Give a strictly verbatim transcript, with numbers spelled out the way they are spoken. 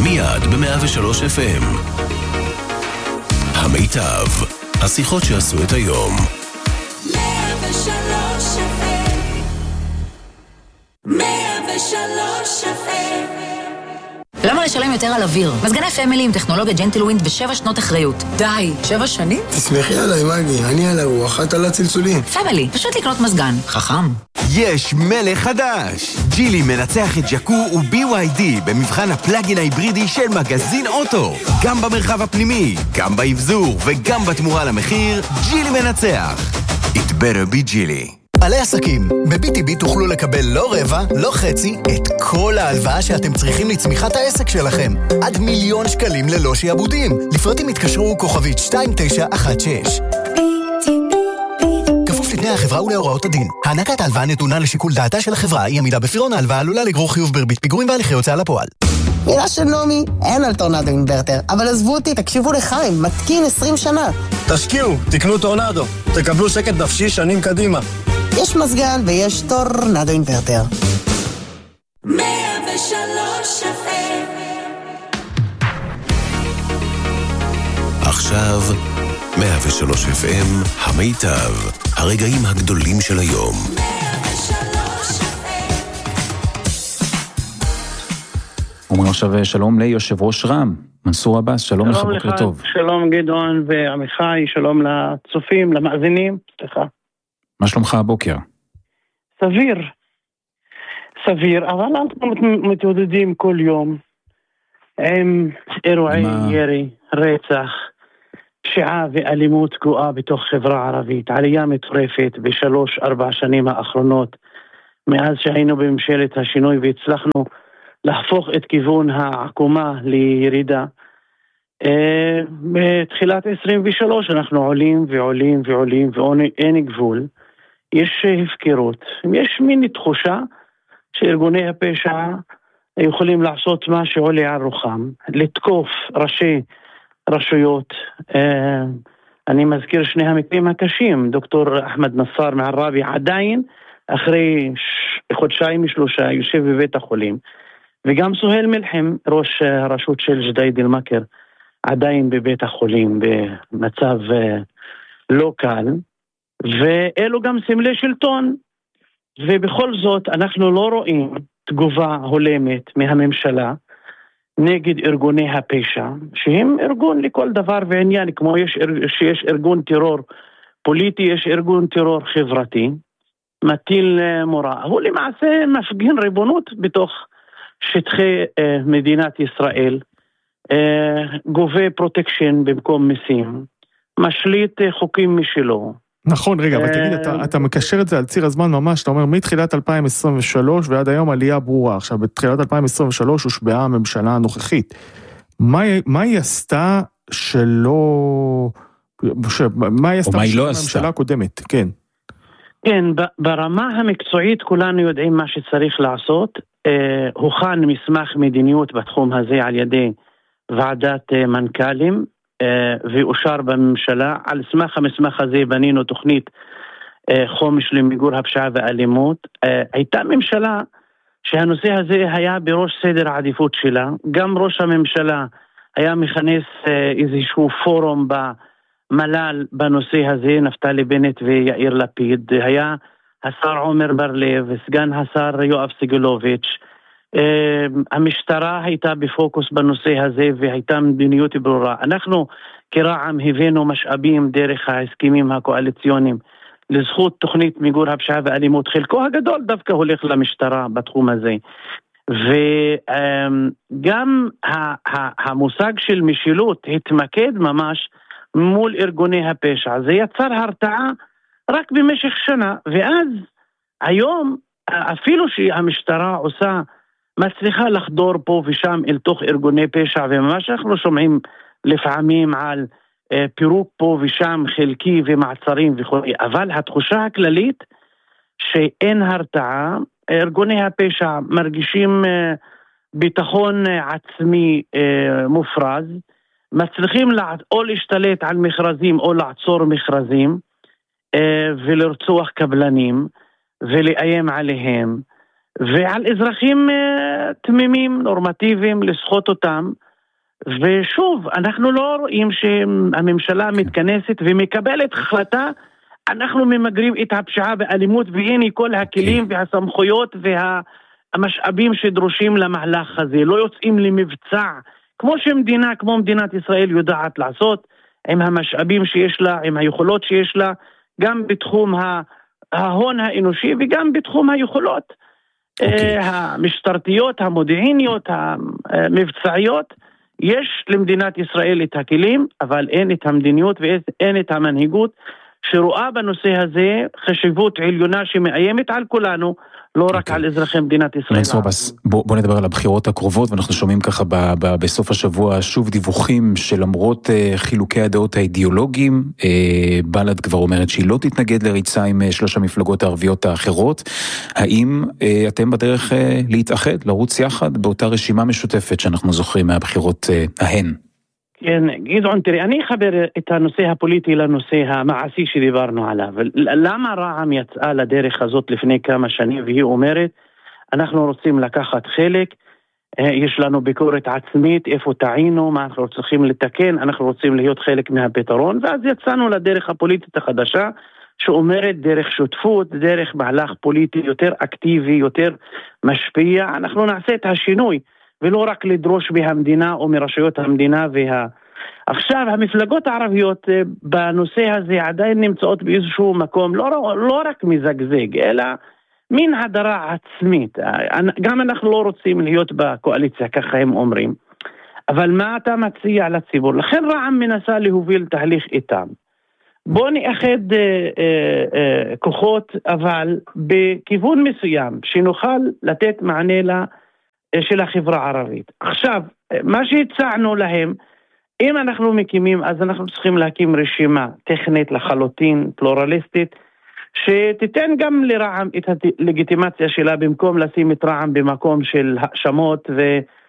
מיד ב-מאה ושלוש אף אם. המיטב, השיחות שעשו את היום. מאה ושלוש אף אם. מאה ושלוש אף אם. למה לשלם יותר על אוויר? מזגני פמילי עם טכנולוגיה ג'נטלווינד ושבע שנות אחריות. די, שבע שנים? תסמכי עליי, מגי, אני על הרוח, את על הצלצולים. פמילי, פשוט לקנות מזגן. חכם. יש מלך חדש! ג'ילי מנצח את ג'קו ו-בי וואי די במבחן הפלאגין ההיברידי של מגזין אוטו. גם במרחב הפנימי, גם באבזור וגם בתמורה למחיר, ג'ילי מנצח. It better be ג'ילי. בעלי עסקים, ב-בי טי בי תוכלו לקבל לא רבע, לא חצי, את כל ההלוואה שאתם צריכים לצמיחת העסק שלכם. עד מיליון שקלים ללא שיעבודים. לפרטים התקשרו כוכבית שתיים תשע אחת שש. כפוף לתנאי החברה ולהוראות הדין. הענקת ההלוואה נתונה לשיקול דעתה של החברה, אי עמידה בפירעון ההלוואה עלולה לגרור חיוב בריבית פיגורים והליכי הוצאה לפועל. מילה של נעמי, אין על טורנדו אינברטר, אבל עזבו אותי, תקשיבו לחיים, מתקין עשרים שנה. תשקיעו, תקנו טורנדו, תקבלו שקט נפשי שנים קדימה. יש מזגן ויש טורנדו אינברטר. מאה ושלוש אף אם. עכשיו מאה ושלוש אף אם, המיטב, הרגעים הגדולים של היום. מאה ושלוש אף אם. אומר עכשיו שלום ליושב ראש רע"מ, מנסור עבאס, שלום לך, בוקר טוב. שלום גדעון ועמיחי, שלום לצופים, למאזינים, סליחה. מה שלומך הבוקר? סביר, סביר, אבל אנחנו מתמודדים כל יום עם אירועי מה... ירי, רצח, פשיעה ואלימות גואה בתוך חברה ערבית, עלייה מטורפת בשלוש ארבע שנים האחרונות, מאז שהיינו בממשלת השינוי והצלחנו להפוך את כיוון העקומה לירידה. בתחילת עשרים ושלוש אנחנו עולים ועולים ועולים ואין גבול. יש הפקרות, יש מין תחושה שארגוני הפשע יכולים לעשות מה שעולה על רוחם, לתקוף ראשי רשויות. אני מזכיר שני המקרים הקשים, דוקטור אחמד נסאר מעראבי עדיין אחרי חודשיים שלושה יושב בבית החולים, וגם סוהיל מלחם ראש הרשות של ג'דיידה אל-מכר עדיין בבית החולים במצב לא קל, ואלו גם סמלי שלטון, ובכל זאת אנחנו לא רואים תגובה הולמת מהממשלה נגד ארגוני הפשע, שהם ארגון לכל דבר ועניין, כמו יש, שיש ארגון טרור פוליטי, יש ארגון טרור חברתי, מטיל מורא. הוא למעשה מפגין ריבונות בתוך שטחי אה, מדינת ישראל, אה, גובה פרוטקשן במקום מיסים, משליט אה, חוקים משלו. נכון, רגע, אבל תגיד, אתה, אתה מקשר את זה על ציר הזמן ממש, אתה אומר, מתחילת אלפיים עשרים ושלוש ועד היום עלייה ברורה. עכשיו, בתחילת אלפיים עשרים ושלוש הושבעה הממשלה הנוכחית. מה, מה היא עשתה שלא... ש... מה היא עשתה שלא הממשלה הקודמת? כן. כן, ברמה המקצועית כולנו יודעים מה שצריך לעשות. אה, הוכן מסמך מדיניות בתחום הזה על ידי ועדת אה, מנכ"לים, ואושר בממשלה. על סמך המסמך הזה בנינו תוכנית חומש למיגור הפשיעה והאלימות. הייתה ממשלה שהנושא הזה היה בראש סדר העדיפות שלה, גם ראש הממשלה היה מכנס איזשהו פורום במל"ל בנושא הזה, נפתלי בנט ויאיר לפיד, היה השר עומר בר-לב וסגן השר יואב סגלוביץ'. המשטרה הייתה בפוקוס בנושא הזה והייתה מדיניות ברורה. אנחנו כרע"מ הבאנו משאבים דרך ההסכמים הקואליציוניים לזכות תוכנית מיגור הפשיעה והאלימות. חלקו הגדול דווקא הולך למשטרה בתחום הזה. וגם המושג של משילות התמקד ממש מול ארגוני הפשע. זה יצר הרתעה רק במשך שנה, ואז היום אפילו שהמשטרה עושה מצליחה לחדור פה ושם אל תוך ארגוני פשע, וממש אנחנו שומעים לפעמים על אה, פירוק פה ושם חלקי ומעצרים וכו', אבל התחושה הכללית שאין הרתעה, ארגוני הפשע מרגישים אה, ביטחון אה, עצמי אה, מופרז, מצליחים לע... או להשתלט על מכרזים או לעצור מכרזים אה, ולרצוח קבלנים ולאיים עליהם, ועל אזרחים תמימים, נורמטיביים, לסחוט אותם. ושוב, אנחנו לא רואים שהממשלה מתכנסת ומקבלת החלטה, אנחנו ממגרים את הפשיעה באלימות, והנה כל הכלים והסמכויות והמשאבים שדרושים למהלך הזה, לא יוצאים למבצע, כמו שמדינה, כמו מדינת ישראל יודעת לעשות, עם המשאבים שיש לה, עם היכולות שיש לה, גם בתחום ההון האנושי וגם בתחום היכולות okay. המשטרתיות, המודיעיניות, המבצעיות. יש למדינת ישראל את הכלים, אבל אין את המדיניות ואין את המנהיגות שרואה בנושא הזה חשיבות עליונה שמאיימת על כולנו, לא רק על אזרחי מדינת ישראל. מנסור עבאס, בוא, בוא נדבר על הבחירות הקרובות, ואנחנו שומעים ככה ב, ב, בסוף השבוע שוב דיווחים שלמרות uh, חילוקי הדעות האידיאולוגיים, uh, בל"ד כבר אומרת שהיא לא תתנגד לריצה עם uh, שלוש המפלגות הערביות האחרות. האם uh, אתם בדרך uh, להתאחד, לרוץ יחד באותה רשימה משותפת שאנחנו זוכרים מהבחירות uh, ההן? כן, גדעון, תראי, אני אחבר את הנושא הפוליטי לנושא המעשי שדיברנו עליו. למה רע"מ יצאה לדרך הזאת לפני כמה שנים, והיא אומרת, אנחנו רוצים לקחת חלק, יש לנו ביקורת עצמית, איפה טעינו, מה אנחנו צריכים לתקן, אנחנו רוצים להיות חלק מהפתרון, ואז יצאנו לדרך הפוליטית החדשה, שאומרת דרך שותפות, דרך מהלך פוליטי יותר אקטיבי, יותר משפיע, אנחנו נעשה את השינוי. ולא רק לדרוש מהמדינה או מרשויות המדינה וה... עכשיו, המפלגות הערביות בנושא הזה עדיין נמצאות באיזשהו מקום, לא, לא רק מזגזג, אלא מין הדרה עצמית. גם אנחנו לא רוצים להיות בקואליציה, ככה הם אומרים. אבל מה אתה מציע לציבור? לכן רע"מ מנסה להוביל תהליך איתם. בוא נאחד אה, אה, אה, כוחות, אבל בכיוון מסוים, שנוכל לתת מענה לה, של החברה הערבית. עכשיו, מה שהצענו להם, אם אנחנו מקימים, אז אנחנו צריכים להקים רשימה טכנית לחלוטין, פלורליסטית, שתיתן גם לרע"מ את הלגיטימציה שלה, במקום לשים את רע"מ במקום של האשמות ו...